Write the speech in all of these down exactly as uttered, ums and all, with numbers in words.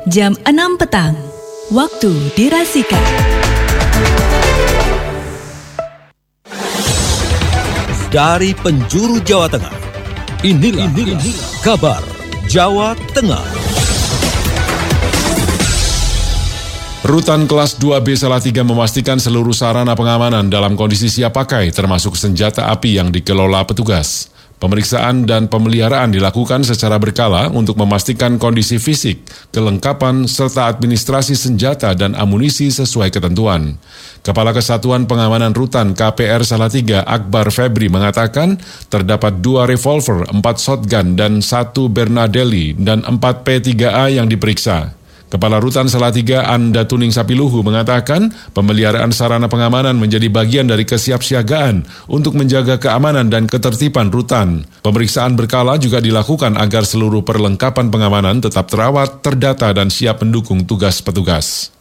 jam enam petang, waktu dirasikan. Dari penjuru Jawa Tengah, inilah, inilah kabar Jawa Tengah. Rutan kelas dua B Salatiga memastikan seluruh sarana pengamanan dalam kondisi siap pakai, termasuk senjata api yang dikelola petugas. Pemeriksaan dan pemeliharaan dilakukan secara berkala untuk memastikan kondisi fisik, kelengkapan, serta administrasi senjata dan amunisi sesuai ketentuan. Kepala Kesatuan Pengamanan Rutan K P R Salatiga, Akbar Febri, mengatakan terdapat dua revolver, empat shotgun, dan satu Bernardelli, dan empat P tiga A yang diperiksa. Kepala Rutan Salatiga, Anda Tuning Sapiluhu, mengatakan pemeliharaan sarana pengamanan menjadi bagian dari kesiapsiagaan untuk menjaga keamanan dan ketertiban rutan. Pemeriksaan berkala juga dilakukan agar seluruh perlengkapan pengamanan tetap terawat, terdata, dan siap mendukung tugas petugas.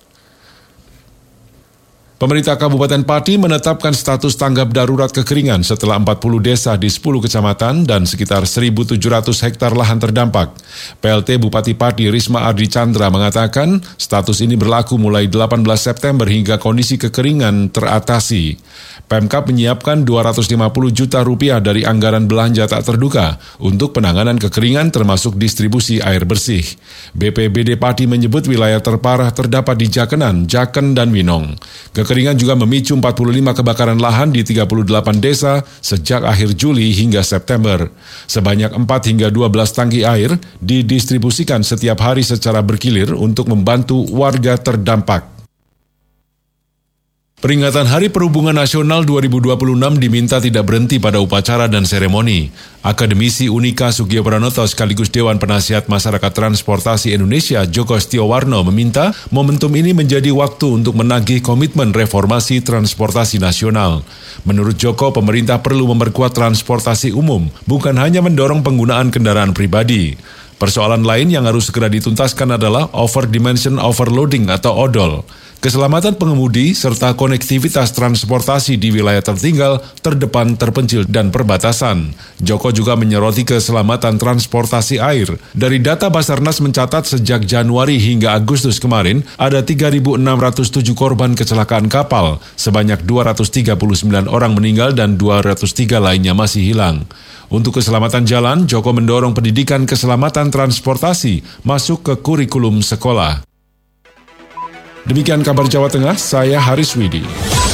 Pemerintah Kabupaten Pati menetapkan status tanggap darurat kekeringan setelah empat puluh desa di sepuluh kecamatan dan sekitar seribu tujuh ratus hektar lahan terdampak. P L T Bupati Pati Risma Ardi Chandra mengatakan status ini berlaku mulai delapan belas September hingga kondisi kekeringan teratasi. Pemkab menyiapkan dua ratus lima puluh juta rupiah dari anggaran belanja tak terduga untuk penanganan kekeringan termasuk distribusi air bersih. B P B D Pati menyebut wilayah terparah terdapat di Jakenan, Jaken, dan Winong. Kekeringan juga memicu empat puluh lima kebakaran lahan di tiga puluh delapan desa sejak akhir Juli hingga September. Sebanyak empat hingga dua belas tangki air didistribusikan setiap hari secara bergilir untuk membantu warga terdampak. Peringatan Hari Perhubungan Nasional dua ribu dua puluh enam diminta tidak berhenti pada upacara dan seremoni. Akademisi Unika Sugiyopranoto sekaligus Dewan Penasihat Masyarakat Transportasi Indonesia Joko Setiowarno meminta momentum ini menjadi waktu untuk menagih komitmen reformasi transportasi nasional. Menurut Joko, pemerintah perlu memperkuat transportasi umum, bukan hanya mendorong penggunaan kendaraan pribadi. Persoalan lain yang harus segera dituntaskan adalah over-dimension overloading atau odol. Keselamatan pengemudi serta konektivitas transportasi di wilayah tertinggal, terdepan, terpencil, dan perbatasan. Joko juga menyoroti keselamatan transportasi air. Dari data Basarnas mencatat sejak Januari hingga Agustus kemarin, ada tiga ribu enam ratus tujuh korban kecelakaan kapal, sebanyak dua ratus tiga puluh sembilan orang meninggal dan dua ratus tiga lainnya masih hilang. Untuk keselamatan jalan, Joko mendorong pendidikan keselamatan transportasi masuk ke kurikulum sekolah. Demikian kabar Jawa Tengah, saya Haris Widi.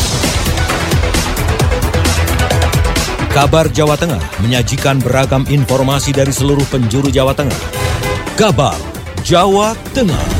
Kabar Jawa Tengah menyajikan beragam informasi dari seluruh penjuru Jawa Tengah. Kabar Jawa Tengah.